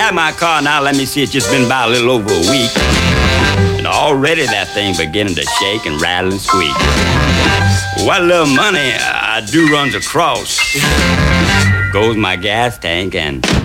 drive my car now, let me see, it's just been about a little over a week. And already that thing beginning to shake and rattle and squeak. What little money I do runs across goes my gas tank and